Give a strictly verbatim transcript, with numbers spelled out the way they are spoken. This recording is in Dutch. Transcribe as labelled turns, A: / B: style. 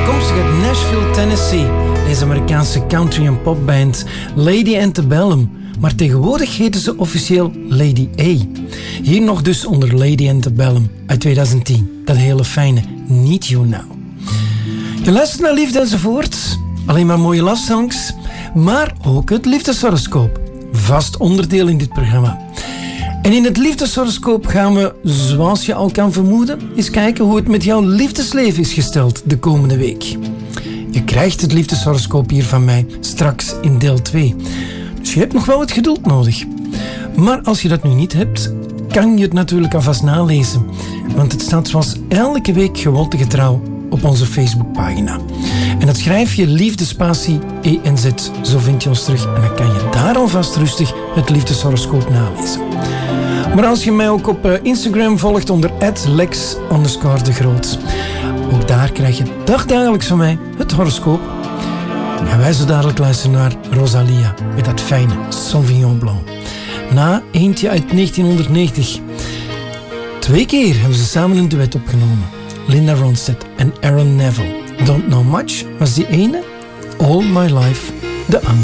A: Afkomstig uit Nashville, Tennessee. Deze Amerikaanse country- en popband Lady Antebellum. Maar tegenwoordig heten ze officieel Lady A. Hier nog dus onder Lady Antebellum uit tweeduizend tien. Dat hele fijne Need You Now. Je luistert naar Liefde enzovoort. Alleen maar mooie love songs. Maar ook het liefdeshoroscoop. Vast onderdeel in dit programma. En in het liefdeshoroscoop gaan we, zoals je al kan vermoeden, eens kijken hoe het met jouw liefdesleven is gesteld de komende week. Je krijgt het liefdeshoroscoop hier van mij straks in deel twee. Dus je hebt nog wel wat geduld nodig. Maar als je dat nu niet hebt, kan je het natuurlijk alvast nalezen. Want het staat zoals elke week gewoontegetrouw op onze Facebookpagina. En dat schrijf je liefdespatie E N Z. Zo vind je ons terug. En dan kan je daar alvast rustig het liefdeshoroscoop nalezen. Maar als je mij ook op Instagram volgt onder at lex underscore de groot. Ook daar krijg je dagdagelijks van mij het horoscoop. Gaan wij zo dadelijk luisteren naar Rosalia met dat fijne Sauvignon Blanc. Na eentje uit negentienhonderdnegentig. Twee keer hebben ze samen een duet opgenomen. Linda Ronstadt en Aaron Neville. Don't Know Much was die ene. All My Life de andere.